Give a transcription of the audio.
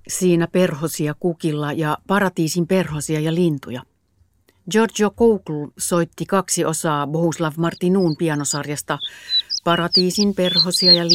Siinä perhosia kukilla ja Paratiisin perhosia ja lintuja. Giorgio Koukl soitti 2 osaa Bohuslav Martinuun pianosarjasta Paratiisin perhosia ja